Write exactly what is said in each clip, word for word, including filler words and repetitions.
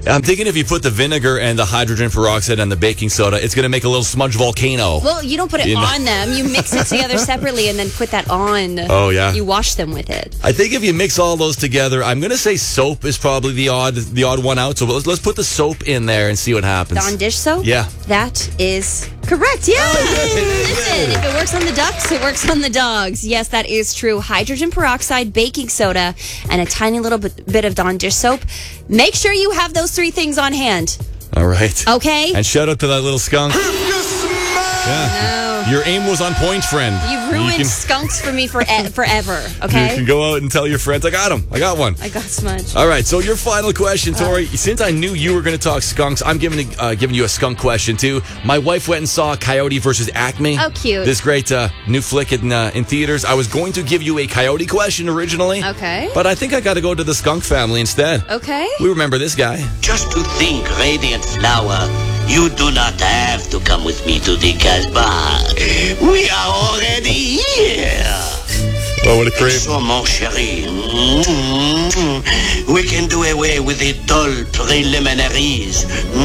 I'm thinking if you put the vinegar and the hydrogen peroxide and the baking soda, it's going to make a little smudge volcano. Well, you don't put it You know? on them. You mix it together separately and then put that on. Oh, yeah. You wash them with it. I think if you mix all those together, I'm going to say soap is probably the odd the odd one out. So let's, let's put the soap in there and see what happens. Dawn dish soap? Yeah. That is correct. Yeah. Listen, if it works on the ducks, it works on the dogs. Yes, that is true. Hydrogen peroxide, baking soda, and a tiny little bit, bit of Dawn dish soap. Make sure you have those three things on hand. All right. Okay? And shout out to that little skunk. Yeah. No. Your aim was on point, friend. You've ruined You can- skunks for me for e- forever, okay? You can go out and tell your friends, I got him. I got one. I got smudge. All right, so your final question, Tori. Uh, Since I knew you were going to talk skunks, I'm giving uh, giving you a skunk question, too. My wife went and saw Coyote versus Acme. Oh, cute. This great uh, new flick in, uh, in theaters. I was going to give you a Coyote question originally. Okay. But I think I got to go to the skunk family instead. Okay. We remember this guy. Just to think, Radiant Flower, you do not have to come with me to the Casbah. We are already here. Oh, what a creep. So, mon chéri, mm-hmm, we can do away with the dull preliminaries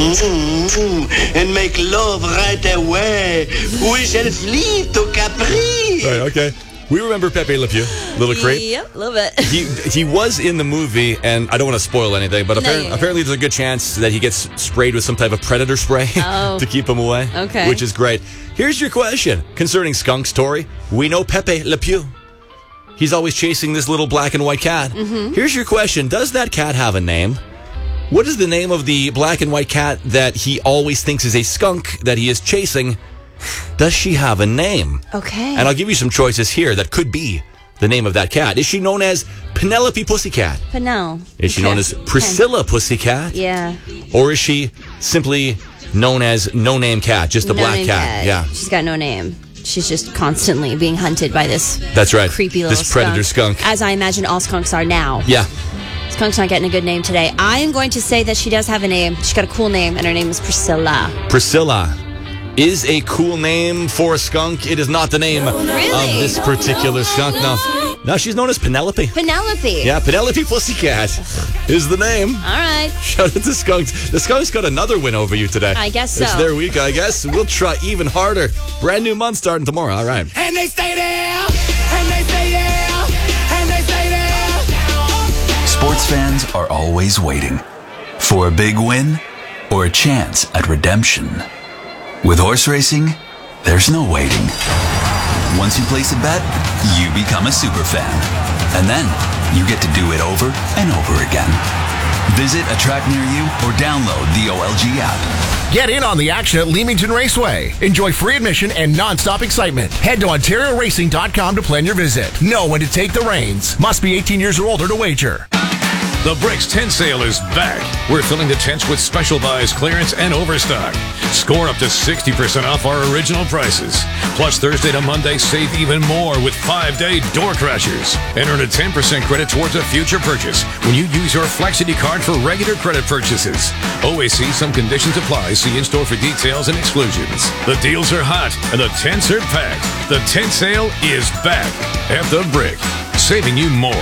mm-hmm, and make love right away. We shall flee to Capri. Right, okay. We remember Pepe Le Pew, little creep. Yep, a little bit. He he was in the movie, and I don't want to spoil anything, but No, apparently, yeah, yeah. apparently there's a good chance that he gets sprayed with some type of predator spray Oh. to keep him away. Okay. Which is great. Here's your question concerning skunks, Tori. We know Pepe Le Pew. He's always chasing this little black and white cat. Mm-hmm. Here's your question. Does that cat have a name? What is the name of the black and white cat that he always thinks is a skunk that he is chasing? Does she have a name? Okay. And I'll give you some choices here that could be the name of that cat. Is she known as Penelope Pussycat? But no. Is she Okay. known as Priscilla Pussycat? Yeah. Or is she simply known as No Name Cat, just a No black name cat? Yeah, She's got no name. She's just constantly being hunted by this that's right. creepy little This predator skunk. As I imagine all skunks are now. Yeah. Skunk's not getting a good name today. I am going to say that she does have a name. She's got a cool name, and her name is Priscilla. Priscilla is a cool name for a skunk. It is not the name Really? of this particular skunk. No. No, she's known as Penelope. Penelope. Yeah, Penelope Pussycat is the name. All right. Shout out to Skunks. The Skunks got another win over you today. I guess It's so. their week, I guess. We'll try even harder. Brand new month starting tomorrow. All right. And they stay there, and they stay there, and they stay there. Sports fans are always waiting for a big win or a chance at redemption. With horse racing, there's no waiting. Once you place a bet, you become a super fan. And then you get to do it over and over again. Visit a track near you or download the O L G app. Get in on the action at Leamington Raceway. Enjoy free admission and non-stop excitement. Head to Ontario Racing dot com to plan your visit. Know when to take the reins. Must be eighteen years or older to wager. The Bricks Tent Sale is back. We're filling the tents with special buys, clearance, and overstock. Score up to sixty percent off our original prices. Plus, Thursday to Monday, save even more with five-day door crashers. And earn a ten percent credit towards a future purchase when you use your Flexity card for regular credit purchases. Always see some conditions apply. See in-store for details and exclusions. The deals are hot, and the tents are packed. The tent sale is back at the Brick, saving you more.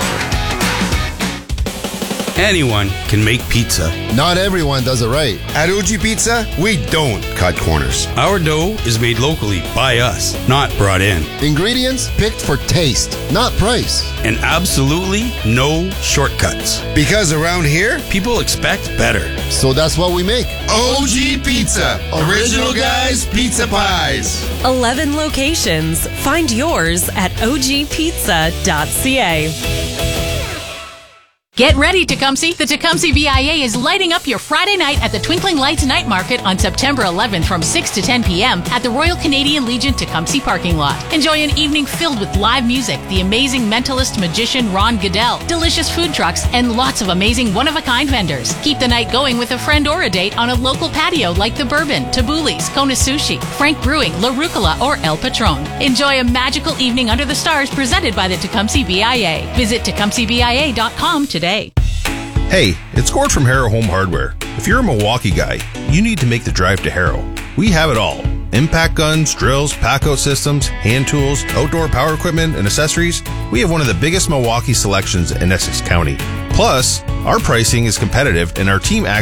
Anyone can make pizza. Not everyone does it right. At O G Pizza, we don't cut corners. Our dough is made locally by us, not brought in. Ingredients picked for taste, not price. And absolutely no shortcuts. Because around here, people expect better. So that's what we make. O G Pizza. Original guys, pizza pies. eleven locations. Find yours at o g pizza dot c a. Get ready, Tecumseh. The Tecumseh V I A is lighting up your Friday night at the Twinkling Lights Night Market on September eleventh from six to ten p.m. at the Royal Canadian Legion Tecumseh parking lot. Enjoy an evening filled with live music, the amazing mentalist magician Ron Goodell, delicious food trucks, and lots of amazing one-of-a-kind vendors. Keep the night going with a friend or a date on a local patio like The Bourbon, Tabuli's, Kona Sushi, Frank Brewing, La Rucola, or El Patron. Enjoy a magical evening under the stars presented by the Tecumseh V I A. Visit tecumseh v i a dot com today. Hey, it's Gord from Harrow Home Hardware. If you're a Milwaukee guy, you need to make the drive to Harrow. We have it all. Impact guns, drills, pack-out systems, hand tools, outdoor power equipment, and accessories. We have one of the biggest Milwaukee selections in Essex County. Plus, our pricing is competitive and our team actually